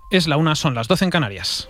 Es la 1, son las 12 en Canarias.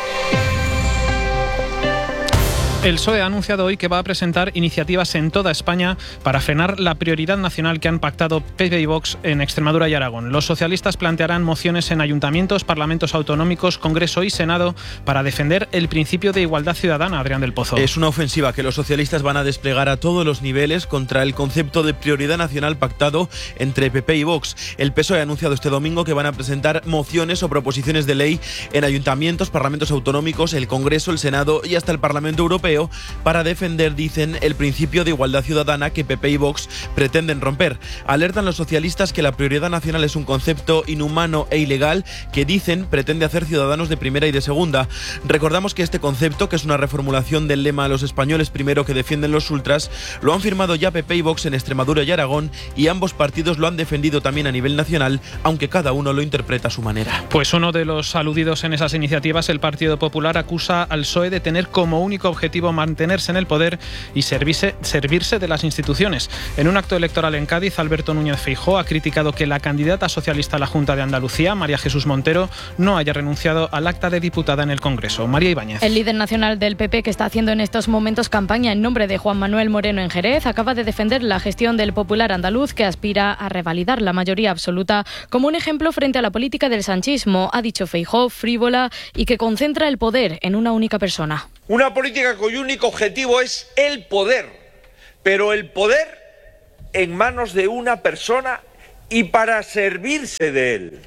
El PSOE ha anunciado hoy que va a presentar iniciativas en toda España para frenar la prioridad nacional que han pactado PP y Vox en Extremadura y Aragón. Los socialistas plantearán mociones en ayuntamientos, parlamentos autonómicos, Congreso y Senado para defender el principio de igualdad ciudadana. Adrián del Pozo. Es una ofensiva que los socialistas van a desplegar a todos los niveles contra el concepto de prioridad nacional pactado entre PP y Vox. El PSOE ha anunciado este domingo que van a presentar mociones o proposiciones de ley en ayuntamientos, parlamentos autonómicos, el Congreso, el Senado y hasta el Parlamento Europeo para defender, dicen, el principio de igualdad ciudadana que PP y Vox pretenden romper. Alertan los socialistas que la prioridad nacional es un concepto inhumano e ilegal que, dicen, pretende hacer ciudadanos de primera y de segunda. Recordamos que este concepto, que es una reformulación del lema "a los españoles primero", que defienden los ultras, lo han firmado ya PP y Vox en Extremadura y Aragón, y ambos partidos lo han defendido también a nivel nacional, aunque cada uno lo interpreta a su manera. Pues uno de los aludidos en esas iniciativas, el Partido Popular, acusa al PSOE de tener como único objetivo mantenerse en el poder y servirse de las instituciones. En un acto electoral en Cádiz, Alberto Núñez Feijóo ha criticado que la candidata socialista a la Junta de Andalucía, María Jesús Montero, no haya renunciado al acta de diputada en el Congreso. María Ibáñez. El líder nacional del PP, que está haciendo en estos momentos campaña en nombre de Juan Manuel Moreno en Jerez, acaba de defender la gestión del Popular andaluz, que aspira a revalidar la mayoría absoluta, como un ejemplo frente a la política del sanchismo, ha dicho Feijóo, frívola y que concentra el poder en una única persona. Una política cuyo único objetivo es el poder, pero el poder en manos de una persona y para servirse de él.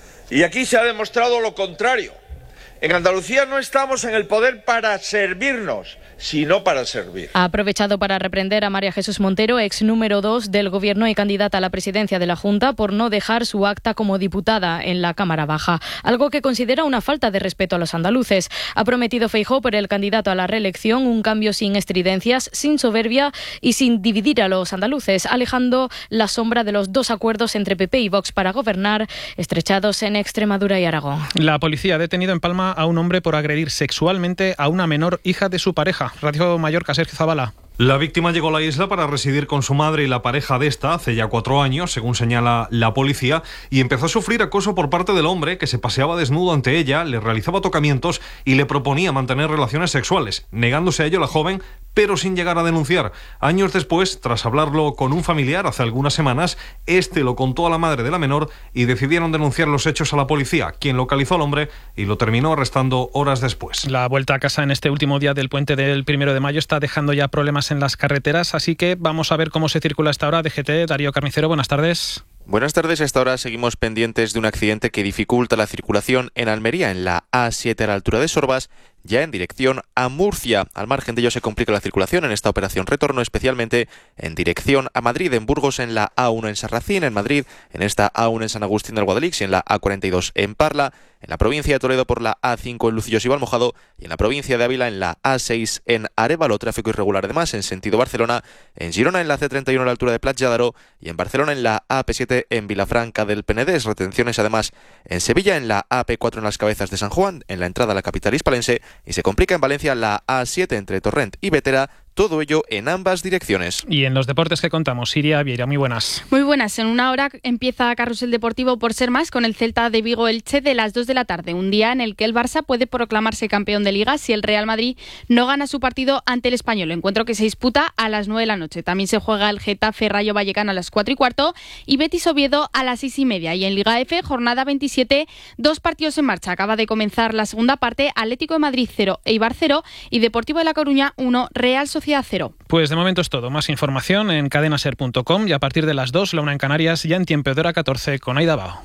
Y aquí se ha demostrado lo contrario. En Andalucía no estamos en el poder para servirnos, sino para servir. Ha aprovechado para reprender a María Jesús Montero, ex número 2 del Gobierno y candidata a la presidencia de la Junta, por no dejar su acta como diputada en la Cámara Baja, algo que considera una falta de respeto a los andaluces. Ha prometido Feijóo, por el candidato a la reelección, un cambio sin estridencias, sin soberbia y sin dividir a los andaluces, alejando la sombra de los dos acuerdos entre PP y Vox para gobernar, estrechados en Extremadura y Aragón. La policía ha detenido en Palma a un hombre por agredir sexualmente a una menor hija de su pareja. Radio Mallorca, Sergio Zavala. La víctima llegó a la isla para residir con su madre y la pareja de esta hace ya 4 años, según señala la policía, y empezó a sufrir acoso por parte del hombre, que se paseaba desnudo ante ella, le realizaba tocamientos y le proponía mantener relaciones sexuales, negándose a ello la joven, pero sin llegar a denunciar. Años después, tras hablarlo con un familiar hace algunas semanas, este lo contó a la madre de la menor y decidieron denunciar los hechos a la policía, quien localizó al hombre y lo terminó arrestando horas después. La vuelta a casa en este último día del puente del 1 de mayo está dejando ya problemas en las carreteras, así que vamos a ver cómo se circula a esta hora. DGT, Darío Carnicero, buenas tardes. Buenas tardes. A esta hora seguimos pendientes de un accidente que dificulta la circulación en Almería, en la A7 a la altura de Sorbas, ya en dirección a Murcia. Al margen de ello se complica la circulación en esta operación retorno, especialmente en dirección a Madrid, en Burgos en la A1 en Sarracín, en Madrid en esta A1 en San Agustín del Guadalix y en la A42 en Parla, en la provincia de Toledo por la A5 en Lucillos y Valmojado y en la provincia de Ávila en la A6 en Arévalo. Tráfico irregular además en sentido Barcelona, en Girona en la C31 a la altura de Platja d'Aro y en Barcelona en la AP7 en Vilafranca del Penedès. Retenciones además en Sevilla en la AP4 en las Cabezas de San Juan, en la entrada a la capital hispalense, y se complica en Valencia la A7 entre Torrent y Bétera. Todo ello en ambas direcciones. Y en los deportes que contamos, Siria Vieira, muy buenas. Muy buenas. En una hora empieza Carrusel Deportivo por ser más con el Celta de Vigo Elche de las 2 de la tarde. Un día en el que el Barça puede proclamarse campeón de Liga si el Real Madrid no gana su partido ante el Español. Encuentro que se disputa a las 9 de la noche. También se juega el Getafe Rayo Vallecano a las 4:15 y Betis Oviedo a las 6:30. Y en Liga F, jornada 27, 2 partidos en marcha. Acaba de comenzar la segunda parte. Atlético de Madrid 0, Eibar 0 y Deportivo de La Coruña 1, Real Sociedad 0. Pues de momento es todo. Más información en cadenaser.com y a partir de las 2, la 1 en Canarias, ya en tiempo de hora 14 con Aida Bao.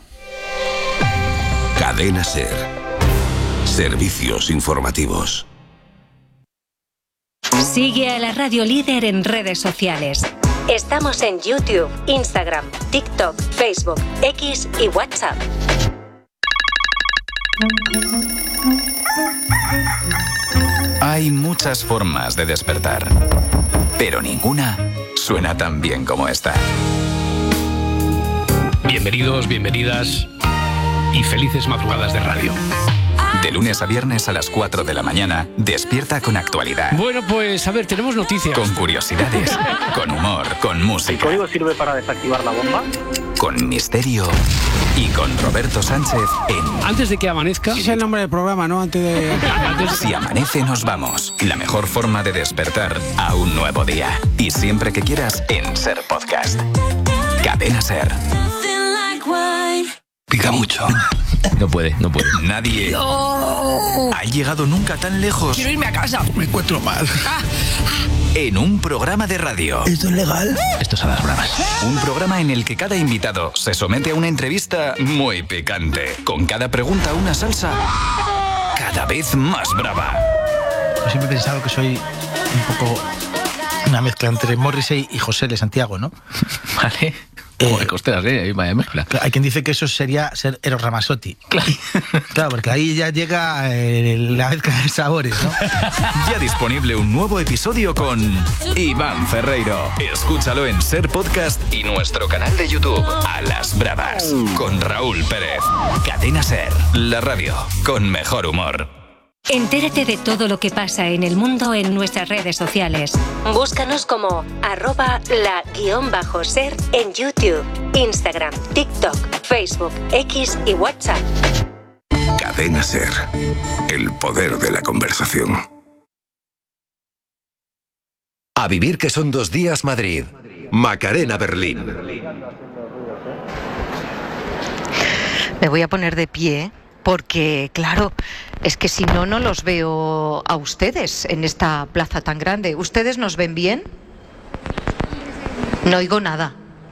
Cadena Ser. Servicios informativos. Sigue a la radio líder en redes sociales. Estamos en YouTube, Instagram, TikTok, Facebook, X y WhatsApp. Hay muchas formas de despertar, pero ninguna suena tan bien como esta. Bienvenidos, bienvenidas y felices madrugadas de radio. De lunes a viernes a las 4 de la mañana, despierta con actualidad. Bueno, pues a ver, tenemos noticias. Con curiosidades, con humor, con música. ¿El código sirve para desactivar la bomba? con misterio y con Roberto Sánchez en Antes de que amanezca. Ese es el nombre del programa, ¿no? Antes de... Si amanece nos vamos. La mejor forma de despertar a un nuevo día. Y siempre que quieras en Ser Podcast. Cadena Ser. Pica mucho. No puede. Nadie ha llegado nunca tan lejos. Quiero irme a casa. Me encuentro mal. En un programa de radio. ¿Esto es legal? Esto es a las bravas. Un programa en el que cada invitado se somete a una entrevista muy picante. Con cada pregunta una salsa cada vez más brava. Yo siempre he pensado que soy un poco una mezcla entre Morrissey y José de Santiago, ¿no? Vale. Como de costeras, ahí vaya mezcla. Hay quien dice que eso sería ser Eros Ramazzotti. Claro, porque ahí ya llega la mezcla de sabores, ¿no? Ya disponible un nuevo episodio con Iván Ferreiro. Escúchalo en Ser Podcast y nuestro canal de YouTube. A las bravas, con Raúl Pérez. Cadena Ser, la radio con mejor humor. Entérate de todo lo que pasa en el mundo en nuestras redes sociales. Búscanos como @la_ser en YouTube, Instagram, TikTok, Facebook, X y WhatsApp. Cadena Ser. El poder de la conversación. A vivir que son 2 días Madrid. Macarena Berlín. Me voy a poner de pie porque, claro, es que si no, no los veo a ustedes en esta plaza tan grande. ¿Ustedes nos ven bien? No oigo nada.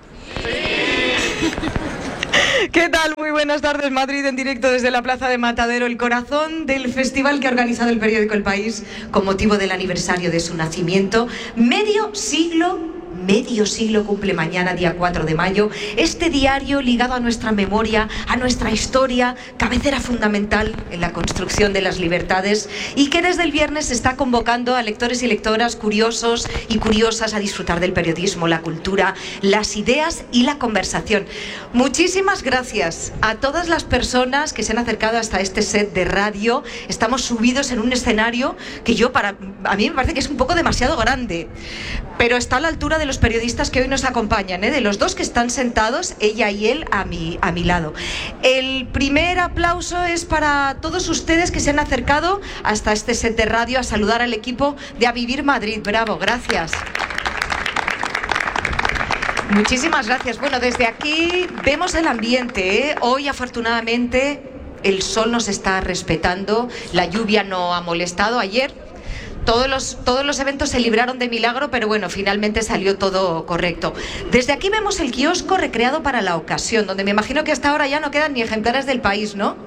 ¿Qué tal? Muy buenas tardes, Madrid, en directo desde la Plaza de Matadero, el corazón del festival que ha organizado el periódico El País con motivo del aniversario de su nacimiento. Medio siglo cumple mañana, día 4 de mayo, este diario ligado a nuestra memoria, a nuestra historia, cabecera fundamental en la construcción de las libertades, y que desde el viernes está convocando a lectores y lectoras, curiosos y curiosas, a disfrutar del periodismo, la cultura, las ideas y la conversación. Muchísimas gracias a todas las personas que se han acercado hasta este set de radio. Estamos subidos en un escenario que a mí me parece que es un poco demasiado grande, pero está a la altura de los periodistas que hoy nos acompañan, de los dos que están sentados, ella y él, a mi lado. El primer aplauso es para todos ustedes que se han acercado hasta este set de radio a saludar al equipo de A Vivir Madrid. Bravo, gracias. Muchísimas gracias. Bueno, desde aquí vemos el ambiente, Hoy, afortunadamente, el sol nos está respetando, la lluvia no ha molestado. Ayer todos los eventos se libraron de milagro, pero bueno, finalmente salió todo correcto. Desde aquí vemos el kiosco recreado para la ocasión, donde me imagino que hasta ahora ya no quedan ni ejemplares del País, ¿no?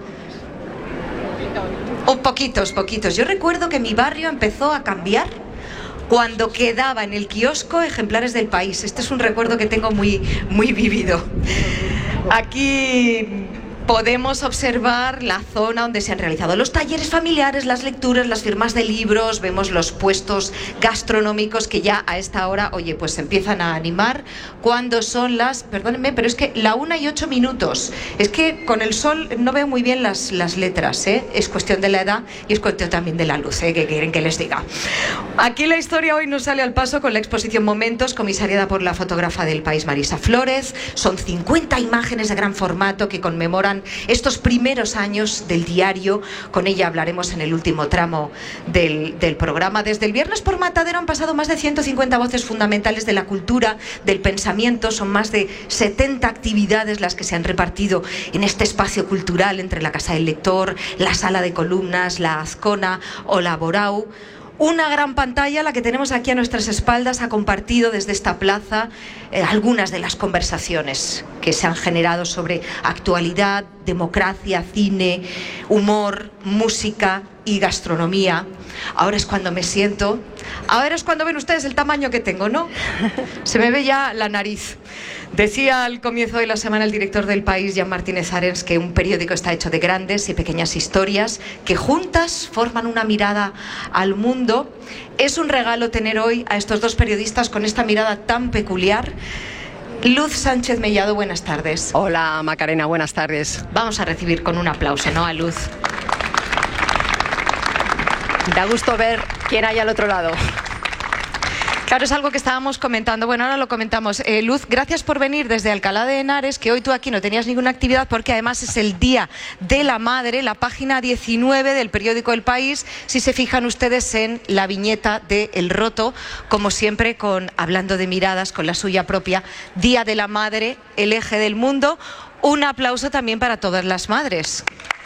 Poquitos. Yo recuerdo que mi barrio empezó a cambiar cuando quedaba en el kiosco ejemplares del País. Este es un recuerdo que tengo muy, muy vivido. Aquí podemos observar la zona donde se han realizado los talleres familiares, las lecturas, las firmas de libros. Vemos los puestos gastronómicos que ya a esta hora, pues se empiezan a animar. Cuando son perdónenme, pero es que la 1:08. Es que con el sol no veo muy bien las letras, Es cuestión de la edad y es cuestión también de la luz, ¿Qué quieren que les diga? Aquí la historia hoy nos sale al paso con la exposición Momentos, comisariada por la fotógrafa del País, Marisa Flórez. Son 50 imágenes de gran formato que conmemoran estos primeros años del diario. Con ella hablaremos en el último tramo del programa. Desde el viernes por Matadero han pasado más de 150 voces fundamentales de la cultura, del pensamiento. Son más de 70 actividades las que se han repartido en este espacio cultural entre la Casa del Lector, la Sala de Columnas, la Azcona o la Borau. Una gran pantalla, la que tenemos aquí a nuestras espaldas, ha compartido desde esta plaza algunas de las conversaciones que se han generado sobre actualidad, democracia, cine, humor, música y gastronomía. Ahora es cuando me siento, ahora es cuando ven ustedes el tamaño que tengo, ¿no? Se me ve ya la nariz. Decía al comienzo de la semana el director del País, Jan Martínez Arens, que un periódico está hecho de grandes y pequeñas historias que juntas forman una mirada al mundo. Es un regalo tener hoy a estos dos periodistas con esta mirada tan peculiar. Luz Sánchez Mellado, buenas tardes. Hola Macarena, buenas tardes. Vamos a recibir con un aplauso, ¿no?, a Luz. Da gusto ver quién hay al otro lado. Claro, es algo que estábamos comentando. Bueno, ahora lo comentamos. Luz, gracias por venir desde Alcalá de Henares, que hoy tú aquí no tenías ninguna actividad porque además es el Día de la Madre, la página 19 del periódico El País, si se fijan ustedes en la viñeta de El Roto, como siempre, hablando de miradas, con la suya propia. Día de la Madre, el eje del mundo. Un aplauso también para todas las madres.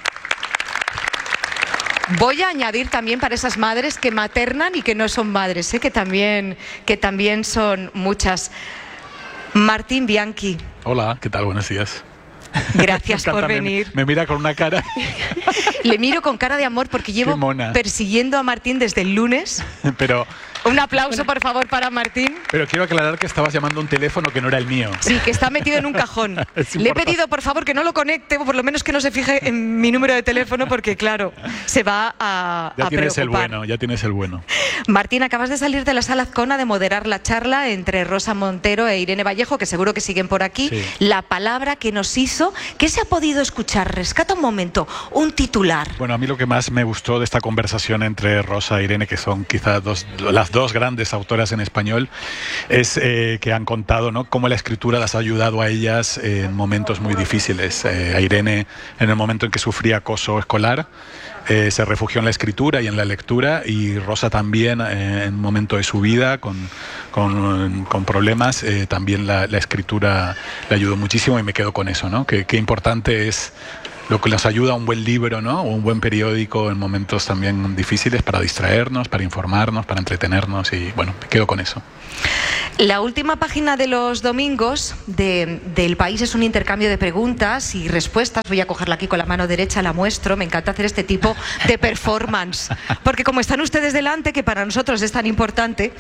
Voy a añadir también para esas madres que maternan y que no son madres, que también son muchas. Martín Bianchi. Hola, ¿qué tal? Buenos días. Gracias por venir. Me mira con una cara. Le miro con cara de amor porque llevo persiguiendo a Martín desde el lunes. Pero... Un aplauso, por favor, para Martín. Pero quiero aclarar que estabas llamando a un teléfono que no era el mío. Sí, que está metido en un cajón. Le he pedido, por favor, que no lo conecte, o por lo menos que no se fije en mi número de teléfono, porque, claro, se va a preocupar. Ya tienes el bueno. Martín, acabas de salir de la sala Azcona de moderar la charla entre Rosa Montero e Irene Vallejo, que seguro que siguen por aquí. Sí. La palabra que nos hizo, ¿qué se ha podido escuchar? Rescata un momento, un titular. Bueno, a mí lo que más me gustó de esta conversación entre Rosa e Irene, que son quizás las dos grandes autoras en español, es que han contado, ¿no?, cómo la escritura las ha ayudado a ellas en momentos muy difíciles. A Irene, en el momento en que sufría acoso escolar, se refugió en la escritura y en la lectura, y Rosa también en un momento de su vida con problemas, también la escritura le ayudó muchísimo, y me quedo con eso, ¿no? Qué importante es lo que nos ayuda a un buen libro, ¿no?, o un buen periódico en momentos también difíciles, para distraernos, para informarnos, para entretenernos, y bueno, me quedo con eso. La última página de los domingos del País es un intercambio de preguntas y respuestas. Voy a cogerla aquí con la mano derecha, la muestro. Me encanta hacer este tipo de performance, porque como están ustedes delante, que para nosotros es tan importante,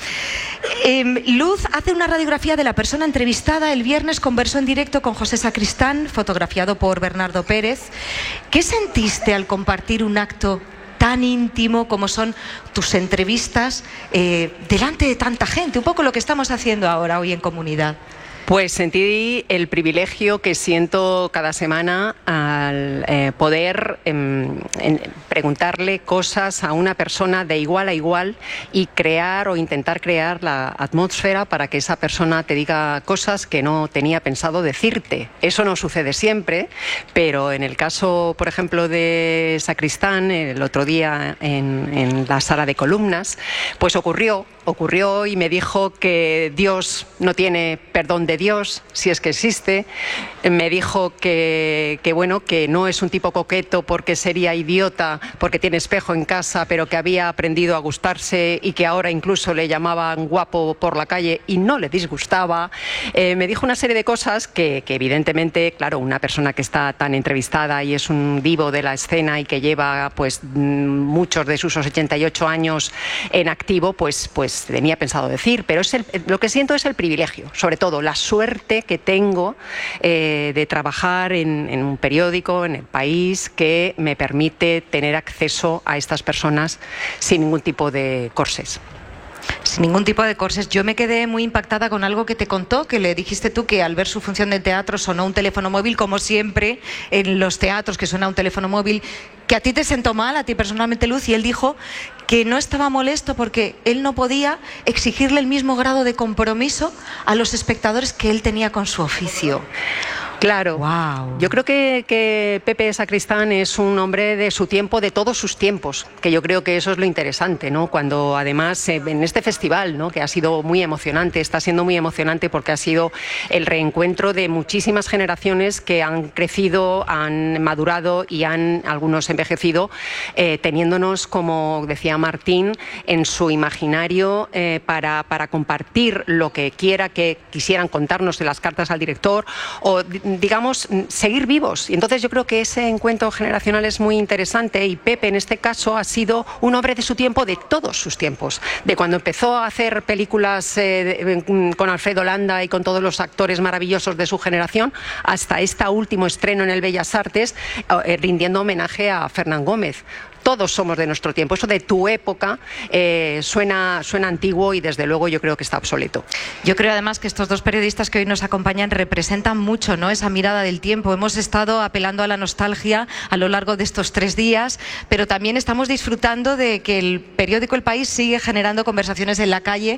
Luz hace una radiografía de la persona entrevistada. El viernes conversó en directo con José Sacristán, fotografiado por Bernardo Pérez. ¿Qué sentiste al compartir un acto tan íntimo como son tus entrevistas delante de tanta gente? Un poco lo que estamos haciendo ahora hoy en Comunidad. Pues sentí el privilegio que siento cada semana al poder preguntarle cosas a una persona de igual a igual y crear o intentar crear la atmósfera para que esa persona te diga cosas que no tenía pensado decirte. Eso no sucede siempre, pero en el caso, por ejemplo, de Sacristán, el otro día en la sala de columnas, pues ocurrió y me dijo que Dios no tiene perdón de Dios, si es que existe. Me dijo que bueno, que no es un tipo coqueto porque sería idiota, porque tiene espejo en casa, pero que había aprendido a gustarse y que ahora incluso le llamaban guapo por la calle y no le disgustaba. Me dijo una serie de cosas que evidentemente, claro, una persona que está tan entrevistada y es un divo de la escena y que lleva pues muchos de sus 88 años en activo, pues tenía pensado decir, pero lo que siento es el privilegio, sobre todo la suerte que tengo de trabajar en un periódico, en El País, que me permite tener acceso a estas personas sin ningún tipo de corsés. Sin ningún tipo de corsés. Yo me quedé muy impactada con algo que te contó, que le dijiste tú, que al ver su función de teatro sonó un teléfono móvil, como siempre en los teatros que suena un teléfono móvil, que a ti te sentó mal, a ti personalmente, Luz, y él dijo que no estaba molesto porque él no podía exigirle el mismo grado de compromiso a los espectadores que él tenía con su oficio. Claro, wow. Yo creo que Pepe Sacristán es un hombre de su tiempo, de todos sus tiempos, que yo creo que eso es lo interesante, ¿no? Cuando además en este festival, ¿no?, que ha sido muy emocionante, está siendo muy emocionante porque ha sido el reencuentro de muchísimas generaciones que han crecido, han madurado y han algunos envejecido, teniéndonos, como decía Martín, en su imaginario para compartir lo que quiera que quisieran contarnos de las cartas al director o digamos, seguir vivos. Y entonces yo creo que ese encuentro generacional es muy interesante y Pepe en este caso ha sido un hombre de su tiempo, de todos sus tiempos, de cuando empezó a hacer películas con Alfredo Landa y con todos los actores maravillosos de su generación, hasta este último estreno en el Bellas Artes, rindiendo homenaje a Fernán Gómez. todos somos de nuestro tiempo. Eso de tu época suena antiguo y desde luego yo creo que está obsoleto. Yo creo además que estos dos periodistas que hoy nos acompañan representan mucho, ¿no?, esa mirada del tiempo. Hemos estado apelando a la nostalgia a lo largo de estos 3 días, pero también estamos disfrutando de que el periódico El País sigue generando conversaciones en la calle.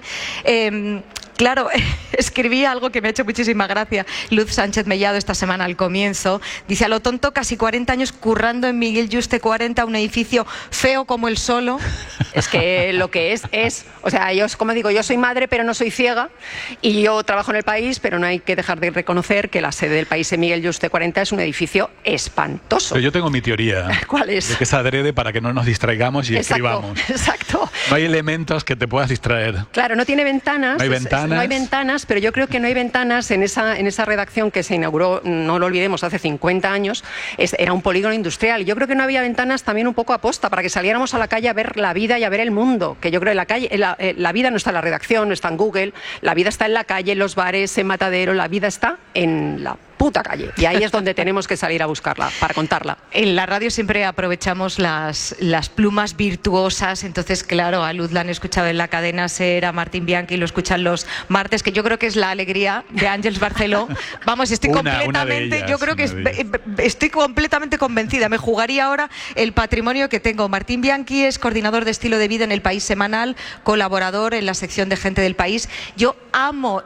Claro, escribí algo que me ha hecho muchísima gracia Luz Sánchez Mellado esta semana al comienzo. Dice: a lo tonto, casi 40 años currando en Miguel Yuste 40, un edificio feo como el Solo. Es que lo que es, o sea, yo, como digo, yo soy madre pero no soy ciega, y yo trabajo en El País, pero no hay que dejar de reconocer que la sede del País en Miguel Yuste 40 es un edificio espantoso. Pero yo tengo mi teoría. ¿Cuál es? De que es adrede para que no nos distraigamos y escribamos. Exacto. No hay elementos que te puedas distraer. Claro, no tiene ventanas. No hay ventanas. No hay ventanas, pero yo creo que no hay ventanas en esa redacción que se inauguró, no lo olvidemos, hace 50 años. Era un polígono industrial. Y yo creo que no había ventanas también un poco aposta para que saliéramos a la calle a ver la vida y a ver el mundo. Que yo creo que la calle, la vida no está en la redacción, no está en Google, la vida está en la calle, en los bares, en Matadero, la vida está en la puta calle. Y ahí es donde tenemos que salir a buscarla, para contarla. En la radio siempre aprovechamos las plumas virtuosas, entonces claro, a Luz la han escuchado en la cadena SER, a Martín Bianchi lo escuchan los martes, que yo creo que es la alegría de Ángeles Barceló. Vamos, estoy completamente, yo creo que estoy completamente convencida. Me jugaría ahora el patrimonio que tengo. Martín Bianchi es coordinador de estilo de vida en El País semanal, colaborador en la sección de Gente del País. Yo amo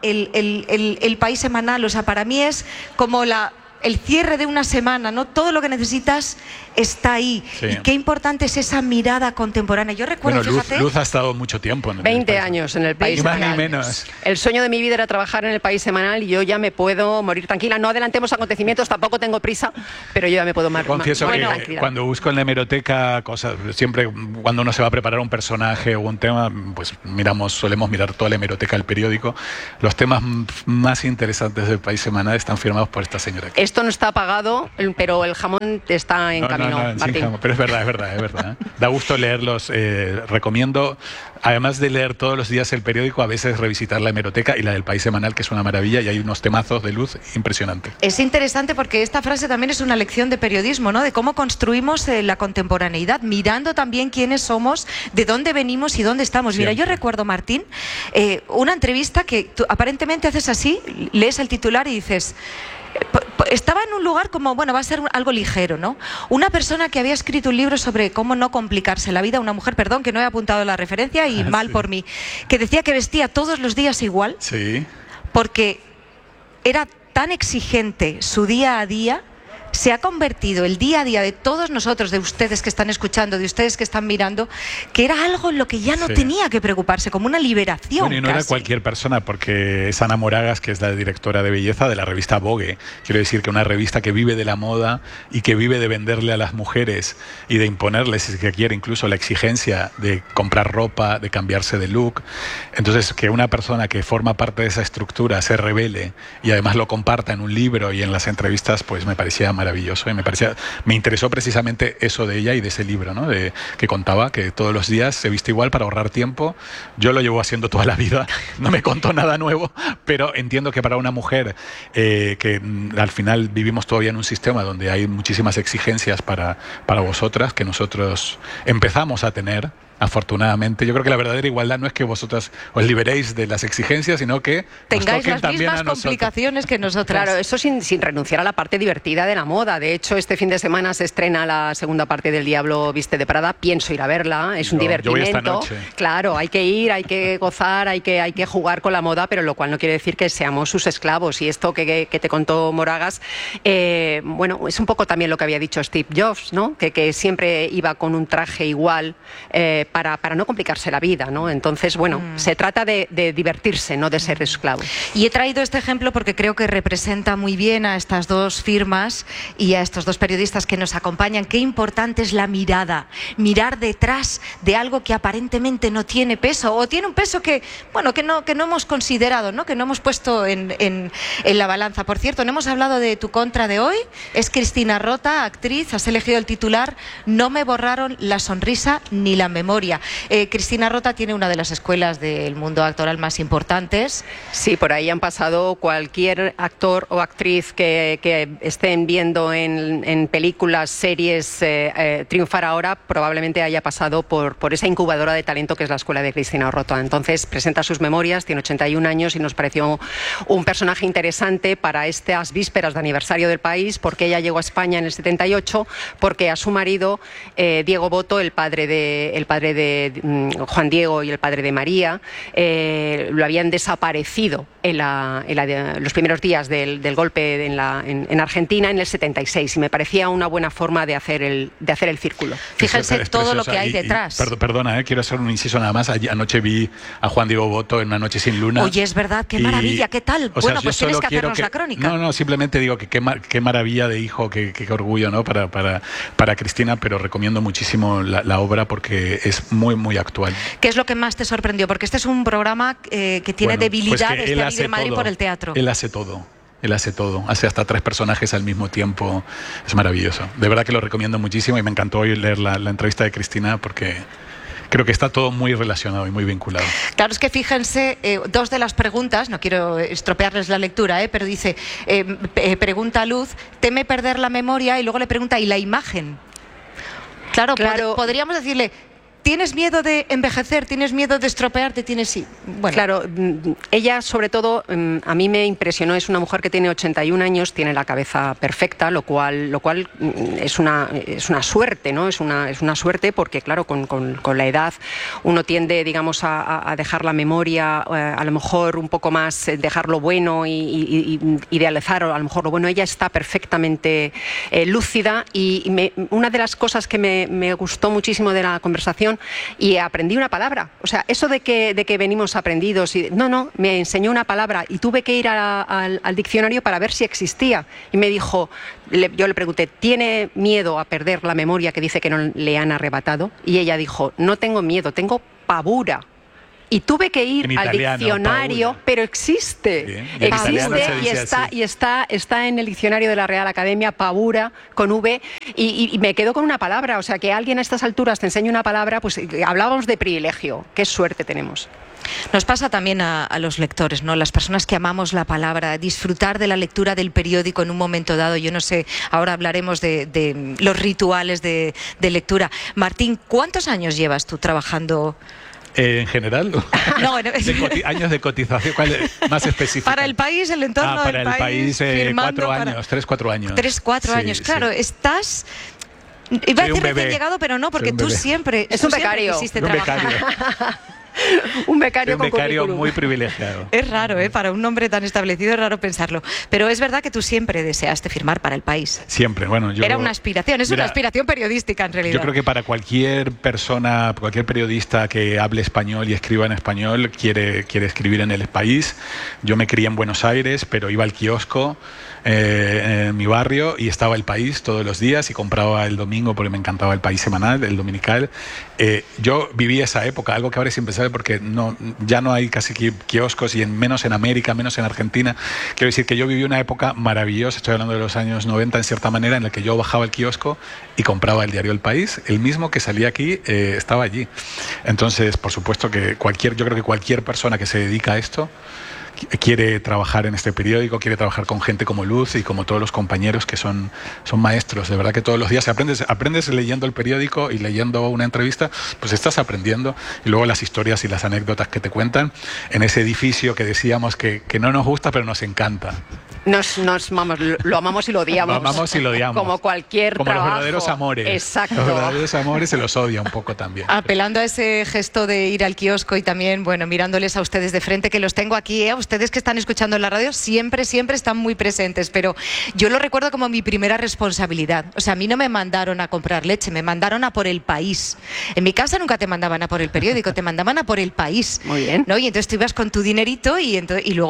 el País semanal, o sea, para mí es como el cierre de una semana, ¿no? Todo lo que necesitas está ahí. Sí. Y qué importante es esa mirada contemporánea. Yo recuerdo, fíjate... Luz ha estado mucho tiempo en el 20 País. años en El País semanal. Ni más ni menos. El sueño de mi vida era trabajar en El País semanal y yo ya me puedo morir tranquila. No adelantemos acontecimientos, tampoco tengo prisa, pero yo ya me puedo morir tranquila. Cuando busco en la hemeroteca cosas, siempre cuando uno se va a preparar un personaje o un tema, pues solemos mirar toda la hemeroteca del periódico. Los temas más interesantes del País semanal están firmados por esta señora aquí. Esto no está pagado, pero el jamón está en camino, Martín. Jamón, pero es verdad. Da gusto leerlos. Recomiendo, además de leer todos los días el periódico, a veces revisitar la hemeroteca y la del País semanal, que es una maravilla, y hay unos temazos de Luz impresionantes. Es interesante porque esta frase también es una lección de periodismo, ¿no? De cómo construimos la contemporaneidad, mirando también quiénes somos, de dónde venimos y dónde estamos. Siempre. Mira, yo recuerdo, Martín, una entrevista que tú aparentemente haces así, lees el titular y dices... Estaba en un lugar como, bueno, va a ser algo ligero, ¿no? Una persona que había escrito un libro sobre cómo no complicarse la vida, una mujer, perdón, que no he apuntado la referencia y mal por mí, que decía que vestía todos los días igual, porque era tan exigente su día a día. Se ha convertido el día a día de todos nosotros, de ustedes que están escuchando, de ustedes que están mirando, que era algo en lo que ya no tenía que preocuparse, como una liberación. Bueno, y no era cualquier persona, porque es Ana Moragas, que es la directora de belleza de la revista Vogue. Quiero decir que una revista que vive de la moda y que vive de venderle a las mujeres y de imponerles, si se quiere, incluso la exigencia de comprar ropa, de cambiarse de look. Entonces, que una persona que forma parte de esa estructura se revele y además lo comparta en un libro y en las entrevistas, pues me parecía maravilloso, y me interesó precisamente eso de ella y de ese libro, ¿no? Que contaba que todos los días se viste igual para ahorrar tiempo. Yo lo llevo haciendo toda la vida, no me contó nada nuevo, pero entiendo que para una mujer que al final vivimos todavía en un sistema donde hay muchísimas exigencias para vosotras, que nosotros empezamos a tener, afortunadamente. Yo creo que la verdadera igualdad no es que vosotras os liberéis de las exigencias, sino que tengáis las también mismas complicaciones que nosotras. Claro, eso sin renunciar a la parte divertida de la moda. De hecho, este fin de semana se estrena la segunda parte del Diablo Viste de Prada. Pienso ir a verla, es un divertimento. Yo voy esta noche. Claro, hay que ir, hay que gozar, hay que jugar con la moda, pero lo cual no quiere decir que seamos sus esclavos. Y esto que te contó Moragas, bueno, es un poco también lo que había dicho Steve Jobs, ¿no? Que siempre iba con un traje igual, para no complicarse la vida, ¿no? Entonces, bueno, se trata de divertirse, no de ser esclavo. Y he traído este ejemplo porque creo que representa muy bien a estas dos firmas y a estos dos periodistas que nos acompañan. Qué importante es la mirada, mirar detrás de algo que aparentemente no tiene peso, o tiene un peso que, bueno, que no hemos considerado, ¿no? Que no hemos puesto en la balanza. Por cierto, no hemos hablado de tu contra de hoy. Es Cristina Rota, actriz. Has elegido el titular: no me borraron la sonrisa ni la memoria. memoria. Cristina Rota tiene una de las escuelas del mundo actoral más importantes. Sí, por ahí han pasado cualquier actor o actriz que estén viendo en películas, series, triunfar ahora, probablemente haya pasado por esa incubadora de talento que es la escuela de Cristina Rota. Entonces presenta sus memorias, tiene 81 años y nos pareció un personaje interesante para estas vísperas de aniversario del país, porque ella llegó a España en el 78, porque a su marido, Diego Boto, el padre de Juan Diego y el padre de María, lo habían desaparecido en los primeros días del golpe en Argentina en el 76, y me parecía una buena forma de hacer el círculo. Fíjense todo lo que hay detrás. Perdona, quiero hacer un inciso nada más. Anoche vi a Juan Diego Boto en Una noche sin luna. Oye, es verdad, qué maravilla, ¿qué tal? Bueno, pues tienes que hacernos la crónica. No, simplemente digo que qué maravilla de hijo, qué orgullo, ¿no? Para Cristina, pero recomiendo muchísimo la obra porque es muy, muy actual. ¿Qué es lo que más te sorprendió? Porque este es un programa que tiene debilidades de Madrid por el teatro. Él hace todo. Hace hasta 3 personajes al mismo tiempo. Es maravilloso. De verdad que lo recomiendo muchísimo y me encantó hoy leer la entrevista de Cristina porque creo que está todo muy relacionado y muy vinculado. Claro, es que fíjense, 2 de las preguntas, no quiero estropearles la lectura, pero dice, pregunta Luz, teme perder la memoria, y luego le pregunta, ¿y la imagen? Claro. Podríamos decirle, ¿tienes miedo de envejecer? ¿Tienes miedo de estropearte? Bueno. Claro, ella sobre todo a mí me impresionó. Es una mujer que tiene 81 años, tiene la cabeza perfecta, lo cual es una suerte, ¿no? Es una suerte porque, claro, con la edad uno tiende, digamos, a dejar la memoria, a lo mejor un poco más, dejar lo bueno y idealizar a lo mejor lo bueno. Ella está perfectamente lúcida y una de las cosas que me gustó muchísimo de la conversación, y aprendí una palabra. O sea, eso de que venimos aprendidos, me enseñó una palabra y tuve que ir al diccionario para ver si existía. Y me dijo, yo le pregunté, ¿tiene miedo a perder la memoria que dice que no le han arrebatado? Y ella dijo, no tengo miedo, tengo pavura. Y tuve que ir al diccionario, pavura. Pero existe. Existe y está en el diccionario de la Real Academia, pavura, con V, y me quedo con una palabra. O sea, que alguien a estas alturas te enseñe una palabra, pues hablábamos de privilegio. Qué suerte tenemos. Nos pasa también a los lectores, ¿no? Las personas que amamos la palabra, disfrutar de la lectura del periódico en un momento dado. Yo no sé, ahora hablaremos de los rituales de lectura. Martín, ¿cuántos años llevas tú trabajando? ¿En general? No, años de cotización, ¿cuál es más específico? Para el país, el entorno del país. Para el país, 4 años, 3-4 años. 3-4 años, claro, estás... Iba a decir recién llegado, pero no, porque tú siempre... Es un becario. Un becario muy privilegiado. Es raro, para un hombre tan establecido es raro pensarlo. Pero es verdad que tú siempre deseaste firmar para El País. Siempre, bueno, era una aspiración, una aspiración periodística en realidad. Yo creo que para cualquier persona, cualquier periodista que hable español y escriba en español, quiere escribir en El País. Yo me crié en Buenos Aires, pero iba al kiosco en mi barrio y estaba El País todos los días y compraba el domingo porque me encantaba El País semanal, el dominical. Yo viví esa época, algo que ahora es impensable porque ya no hay casi kioscos y menos en América, menos en Argentina. Quiero decir que yo viví una época maravillosa, estoy hablando de los años 90 en cierta manera, en la que yo bajaba al kiosco y compraba el diario El País, el mismo que salía aquí estaba allí. Entonces, por supuesto que yo creo que cualquier persona que se dedica a esto quiere trabajar en este periódico, quiere trabajar con gente como Luz y como todos los compañeros que son maestros. De verdad que todos los días aprendes leyendo el periódico y leyendo una entrevista, pues estás aprendiendo. Y luego las historias y las anécdotas que te cuentan en ese edificio que decíamos que no nos gusta, pero nos encanta. Lo amamos y lo odiamos. Lo amamos y lo odiamos. Como cualquier trabajo. Los verdaderos amores. Exacto. Los verdaderos amores se los odia un poco también. Apelando a ese gesto de ir al kiosco y también, bueno, mirándoles a ustedes de frente, que los tengo aquí, ustedes que están escuchando en la radio, siempre están muy presentes, pero yo lo recuerdo como mi primera responsabilidad. O sea, a mí no me mandaron a comprar leche, me mandaron a por El País. En mi casa nunca te mandaban a por el periódico, te mandaban a por El País. Muy bien. ¿No? Y entonces tú ibas con tu dinerito y luego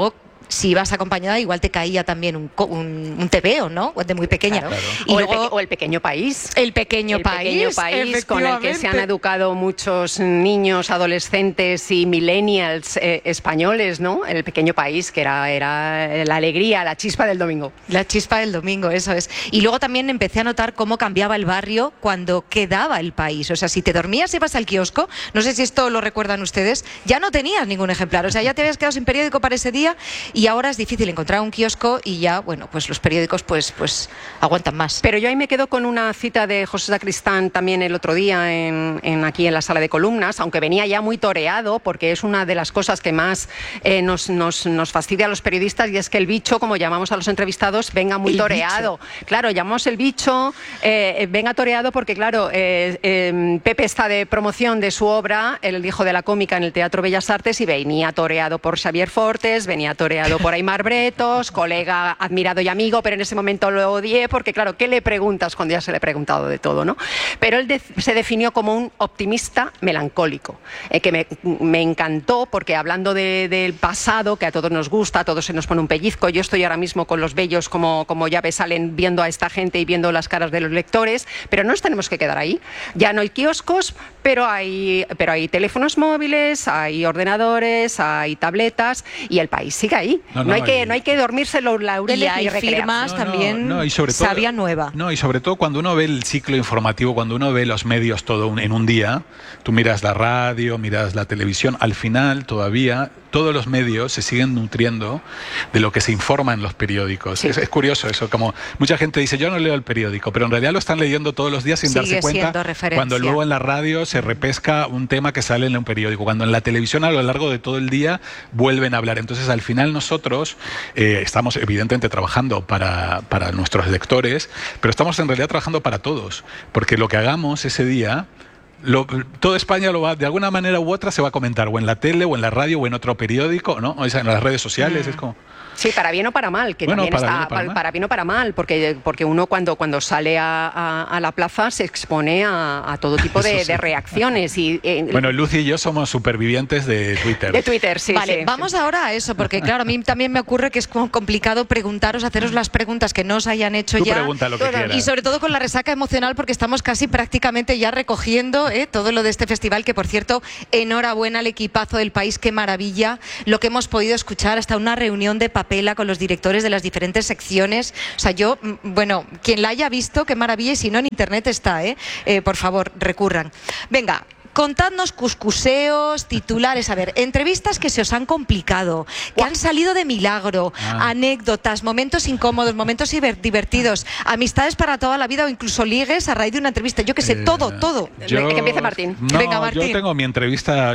si ibas acompañada igual te caía también un tebeo, ¿no? De muy pequeña. Claro. Y o el pequeño país. El pequeño país con el que se han educado muchos niños, adolescentes y millennials españoles, ¿no? El pequeño país, que era la alegría, la chispa del domingo. La chispa del domingo, eso es. Y luego también empecé a notar cómo cambiaba el barrio cuando quedaba el país. O sea, si te dormías, ibas al kiosco, no sé si esto lo recuerdan ustedes, ya no tenías ningún ejemplar. O sea, ya te habías quedado sin periódico para ese día y ahora es difícil encontrar un kiosco y ya, bueno, pues los periódicos pues aguantan más. Pero yo ahí me quedo con una cita de José Sacristán también el otro día aquí en la sala de columnas, aunque venía ya muy toreado, porque es una de las cosas que más nos fastidia a los periodistas, y es que el bicho, como llamamos a los entrevistados, venga muy toreado. Claro, llamamos el bicho, venga toreado porque, claro, Pepe está de promoción de su obra, El hijo de la cómica, en el Teatro Bellas Artes, y venía toreado por Xavier Fortes, venía toreado por Aimar Bretos, colega admirado y amigo, pero en ese momento lo odié porque, claro, ¿qué le preguntas cuando ya se le he preguntado de todo, ¿no? Pero él se definió como un optimista melancólico, que me encantó porque, hablando del pasado, que a todos nos gusta, a todos se nos pone un pellizco. Yo estoy ahora mismo con los bellos, como ya ves, salen viendo a esta gente y viendo las caras de los lectores, pero no nos tenemos que quedar ahí. Ya no hay kioscos, pero hay teléfonos móviles, hay ordenadores, hay tabletas, y el país sigue ahí. No hay que dormirse los laureles y hay firmas también, y sobre todo, sabia nueva. No, y sobre todo cuando uno ve el ciclo informativo, cuando uno ve los medios todo en un día, tú miras la radio, miras la televisión, al final todavía todos los medios se siguen nutriendo de lo que se informa en los periódicos. Sí. Es curioso eso, como mucha gente dice, yo no leo el periódico, pero en realidad lo están leyendo todos los días sin darse cuenta, cuando luego en la radio se repesca un tema que sale en un periódico, cuando en la televisión a lo largo de todo el día vuelven a hablar. Entonces, al final nosotros estamos evidentemente trabajando para nuestros lectores, pero estamos en realidad trabajando para todos, porque lo que hagamos ese día, toda España lo va, de alguna manera u otra se va a comentar, o en la tele, o en la radio, o en otro periódico, ¿no? O sea, en las redes sociales, es como... Sí, para bien o para mal, que bueno, también para bien o para mal, porque uno cuando sale a la plaza se expone a todo tipo de reacciones. Bueno, Lucy y yo somos supervivientes de Twitter. De Twitter, sí. Vale, vamos ahora a eso, porque claro, a mí también me ocurre que es como complicado haceros las preguntas que no os hayan hecho. Tú ya. Pregunta lo que quieras. Y sobre todo con la resaca emocional, porque estamos casi prácticamente ya recogiendo todo lo de este festival, que por cierto, enhorabuena al equipazo del país, qué maravilla lo que hemos podido escuchar, hasta una reunión de papela con los directores de las diferentes secciones. O sea, quien la haya visto, qué maravilla, y si no, en internet está, por favor, recurran. Venga, contadnos cuscuseos, titulares, a ver, entrevistas que se os han complicado, que han salido de milagro, anécdotas, momentos incómodos, momentos divertidos, amistades para toda la vida o incluso ligues a raíz de una entrevista. Yo qué sé, todo. Que empiece Martín. No, venga, Martín. Yo tengo mi entrevista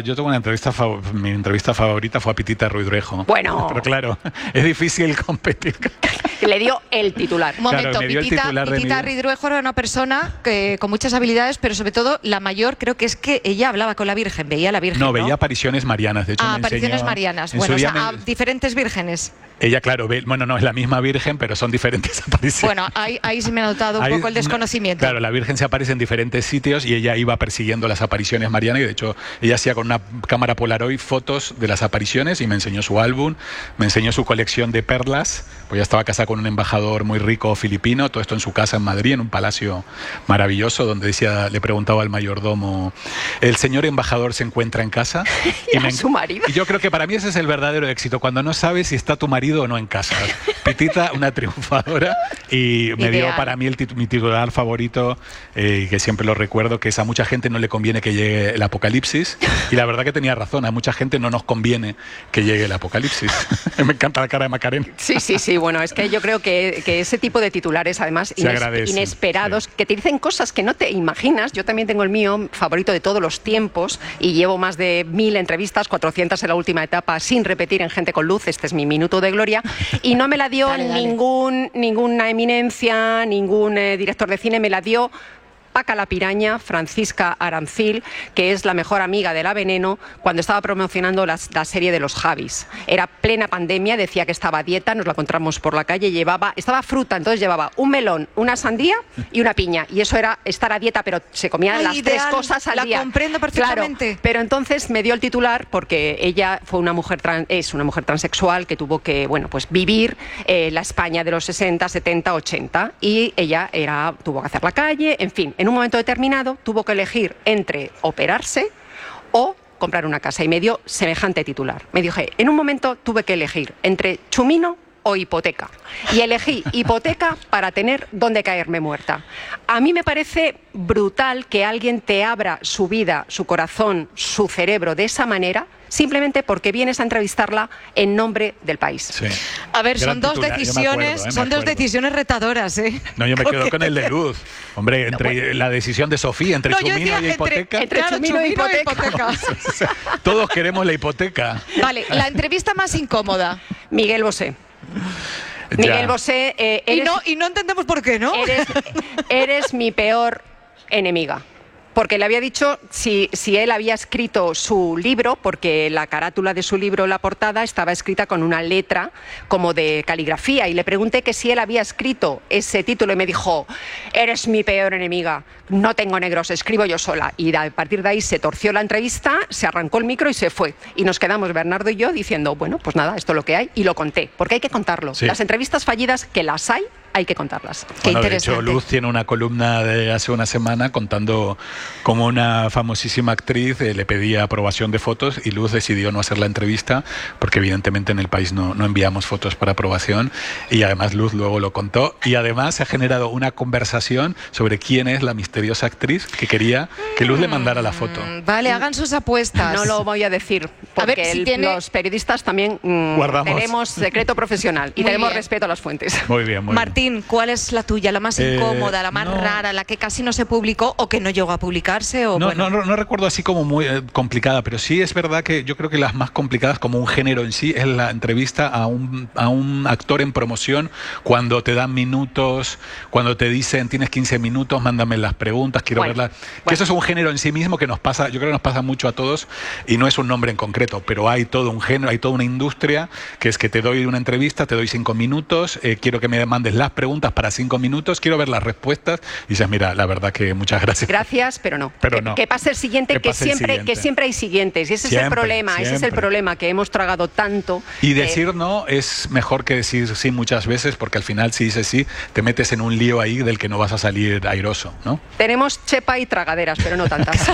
favorita fue a Pitita Ruidruejo. Bueno. Pero claro, es difícil competir. Le dio el titular. Un momento, claro, Pitita Ruidruejo era una persona con muchas habilidades, pero sobre todo la mayor creo que es que ella hablaba con la Virgen, veía a la Virgen. No, veía apariciones marianas, de hecho. Apariciones marianas, bueno, o sea, a diferentes vírgenes. Ella, claro, no es la misma Virgen, pero son diferentes apariciones. Bueno, ahí se me ha notado un poco el desconocimiento. Claro, la Virgen se aparece en diferentes sitios y ella iba persiguiendo las apariciones marianas, y de hecho ella hacía con una cámara Polaroid fotos de las apariciones y me enseñó su álbum, me enseñó su colección de perlas, pues ya estaba casada con un embajador muy rico filipino, todo esto en su casa en Madrid, en un palacio maravilloso, donde le preguntaba al mayordomo, ¿el señor embajador se encuentra en casa? Y su marido. Y yo creo que para mí ese es el verdadero éxito, cuando no sabes si está tu marido o no en casa. Pitita, una triunfadora, y me dio para mí mi titular favorito, que siempre lo recuerdo, que es: a mucha gente no le conviene que llegue el apocalipsis, y la verdad que tenía razón, a mucha gente no nos conviene que llegue el apocalipsis. Me encanta la cara de Macarena. Sí, bueno, es que yo creo que ese tipo de titulares, además inesperados, que te dicen cosas que no te imaginas. Yo también tengo el mío favorito de todos los tiempos, y llevo más de 1000 entrevistas, 400 en la última etapa, sin repetir, en Gente con Luz. Este es mi minuto de gloria, y no me la dio ninguna eminencia, ningún director de cine, me la dio Paca la Piraña, Francisca Arancil, que es la mejor amiga de la Veneno, cuando estaba promocionando la serie de los Javis. Era plena pandemia, decía que estaba a dieta, nos la encontramos por la calle, estaba fruta, entonces llevaba un melón, una sandía y una piña. Y eso era estar a dieta, pero se comía las ideal, 3 cosas al día. La comprendo perfectamente. Claro, pero entonces me dio el titular porque ella fue es una mujer transexual que tuvo que, pues vivir la España de los 60, 70, 80, y ella tuvo que hacer la calle, en fin, en un momento determinado tuvo que elegir entre operarse o comprar una casa, y me dio semejante titular. Me dije, en un momento tuve que elegir entre chumino o hipoteca, y elegí hipoteca para tener donde caerme muerta. A mí me parece brutal que alguien te abra su vida, su corazón, su cerebro de esa manera, simplemente porque vienes a entrevistarla en nombre del país. Sí. A ver, Gran son dos titular, decisiones, dos decisiones retadoras, ¿eh? No, yo me quedo con el de Luz. Hombre, entre la decisión de Sofía, entre chumino y hipoteca. Entre chumino y hipoteca. Todos queremos la hipoteca. Vale, la entrevista más incómoda. Miguel Bosé. Miguel Bosé, y no entendemos por qué, ¿no? Eres mi peor enemiga. Porque le había dicho si él había escrito su libro, porque la carátula de su libro, la portada, estaba escrita con una letra como de caligrafía, y le pregunté que si él había escrito ese título, y me dijo, eres mi peor enemiga, no tengo negros, escribo yo sola. Y a partir de ahí se torció la entrevista, se arrancó el micro y se fue. Y nos quedamos Bernardo y yo diciendo, bueno, pues nada, esto es lo que hay, y lo conté, porque hay que contarlo. Sí. Las entrevistas fallidas, que las hay que contarlas. Qué interesante. De hecho, Luz tiene una columna de hace una semana contando cómo una famosísima actriz le pedía aprobación de fotos, y Luz decidió no hacer la entrevista porque evidentemente en el país no enviamos fotos para aprobación, y además Luz luego lo contó, y además se ha generado una conversación sobre quién es la misteriosa actriz que quería que Luz le mandara la foto. Vale, hagan sus apuestas. No lo voy a decir, porque los periodistas también tenemos secreto profesional y tenemos respeto a las fuentes. Muy bien, muy Martín, ¿cuál es la tuya? ¿La más incómoda, la más rara, la que casi no se publicó o que no llegó a publicarse? O no recuerdo así como muy complicada, pero sí es verdad que yo creo que las más complicadas como un género en sí es la entrevista a un actor en promoción, cuando te dan minutos, cuando te dicen tienes 15 minutos, mándame las preguntas, quiero verlas. Que eso es un género en sí mismo que nos pasa, yo creo que nos pasa mucho a todos, y no es un nombre en concreto, pero hay todo un género, hay toda una industria que es que te doy una entrevista, te doy 5 minutos, quiero que me mandes las preguntas para 5 minutos, quiero ver las respuestas, y dices, mira, la verdad que muchas gracias. Gracias, pero no. Que pase el siguiente, que siempre hay siguientes, y ese es el problema, que hemos tragado tanto. Y decir no es mejor que decir sí muchas veces, porque al final si dices sí, te metes en un lío ahí del que no vas a salir airoso, ¿no? Tenemos chepa y tragaderas, pero no tantas.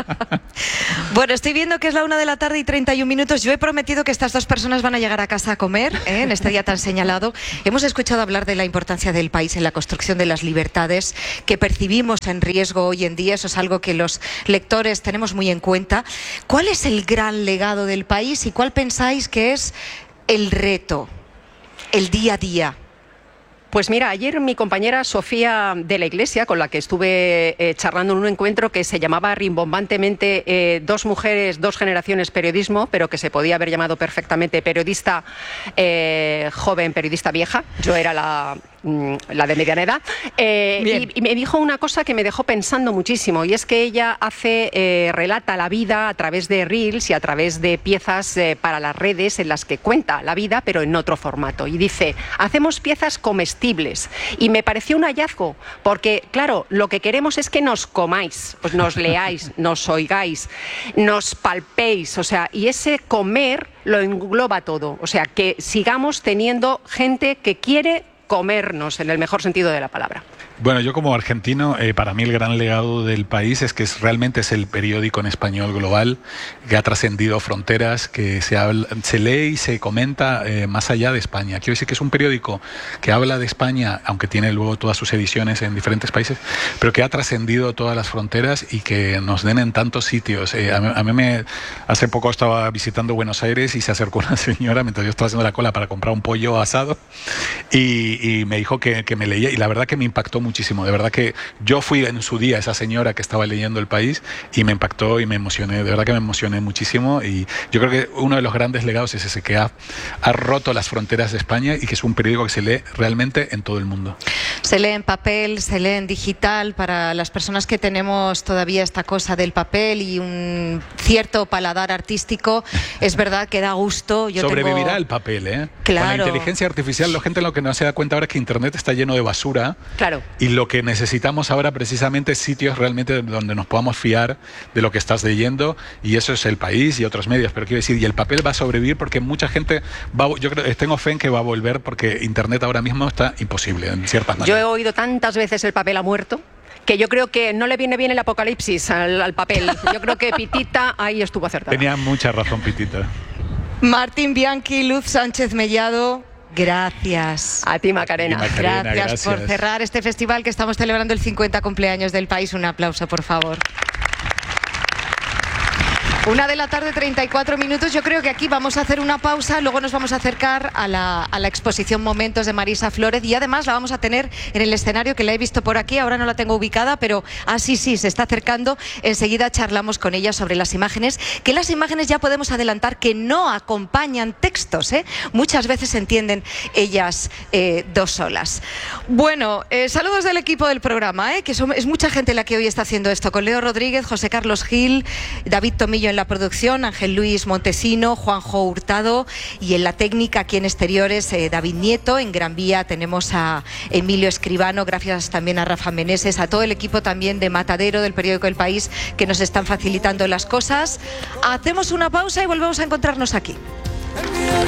Bueno, estoy viendo que es la 1:31 p.m. Yo he prometido que estas dos personas van a llegar a casa a comer, en este día tan señalado. Hemos escuchado hablar de la importancia del país en la construcción de las libertades que percibimos en riesgo hoy en día. Eso es algo que los lectores tenemos muy en cuenta. ¿Cuál es el gran legado del país y cuál pensáis que es el reto, el día a día? Pues mira, ayer mi compañera Sofía de la Iglesia, con la que estuve charlando en un encuentro que se llamaba rimbombantemente Dos mujeres, dos generaciones periodismo, pero que se podía haber llamado perfectamente periodista joven, periodista vieja. Yo era la de mediana edad, y me dijo una cosa que me dejó pensando muchísimo, y es que ella relata la vida a través de reels y a través de piezas para las redes en las que cuenta la vida, pero en otro formato, y dice, hacemos piezas comestibles, y me pareció un hallazgo, porque claro, lo que queremos es que nos comáis, pues nos leáis, nos oigáis, nos palpéis, o sea, y ese comer lo engloba todo, o sea, que sigamos teniendo gente que quiere comernos en el mejor sentido de la palabra. Bueno, yo como argentino, para mí el gran legado del país es que realmente es el periódico en español global, que ha trascendido fronteras, que se lee y se comenta más allá de España. Quiero decir que es un periódico que habla de España, aunque tiene luego todas sus ediciones en diferentes países, pero que ha trascendido todas las fronteras y que nos den en tantos sitios. Hace poco estaba visitando Buenos Aires y se acercó una señora mientras yo estaba haciendo la cola para comprar un pollo asado y me dijo que me leía, y la verdad que me impactó muchísimo. De verdad que yo fui en su día esa señora que estaba leyendo El País y me impactó y me emocioné. De verdad que me emocioné muchísimo y yo creo que uno de los grandes legados es ese, que ha roto las fronteras de España y que es un periódico que se lee realmente en todo el mundo. Se lee en papel, se lee en digital. Para las personas que tenemos todavía esta cosa del papel y un cierto paladar artístico, es verdad que da gusto. Sobrevivirá el papel, ¿eh? Claro. Con la inteligencia artificial, la gente lo que no se da cuenta ahora es que Internet está lleno de basura. Claro. Y lo que necesitamos ahora precisamente es sitios realmente donde nos podamos fiar de lo que estás leyendo, y eso es El País y otros medios. Pero quiero decir, y el papel va a sobrevivir porque mucha gente yo tengo fe en que va a volver, porque Internet ahora mismo está imposible en ciertas maneras. Yo he oído tantas veces el papel ha muerto, que yo creo que no le viene bien el apocalipsis al papel. Yo creo que Pitita ahí estuvo acertada. Tenía mucha razón Pitita. Martín Bianchi, Luz Sánchez Mellado, gracias. A ti, Macarena. Gracias por cerrar este festival que estamos celebrando el 50 cumpleaños del País. Un aplauso, por favor. 1:34 p.m. Yo creo que aquí vamos a hacer una pausa, luego nos vamos a acercar a la exposición Momentos de Marisa Flórez, y además la vamos a tener en el escenario, que la he visto por aquí, ahora no la tengo ubicada, pero sí, se está acercando. Enseguida charlamos con ella sobre las imágenes, que las imágenes ya podemos adelantar que no acompañan textos, ¿eh? Muchas veces se entienden ellas dos solas. Bueno, saludos del equipo del programa, que es mucha gente la que hoy está haciendo esto, con Leo Rodríguez, José Carlos Gil, David Tomillo en la producción, Ángel Luis Montesino, Juanjo Hurtado, y en la técnica aquí en exteriores David Nieto. En Gran Vía tenemos a Emilio Escribano, gracias también a Rafa Meneses, a todo el equipo también de Matadero, del periódico El País, que nos están facilitando las cosas. Hacemos una pausa y volvemos a encontrarnos aquí.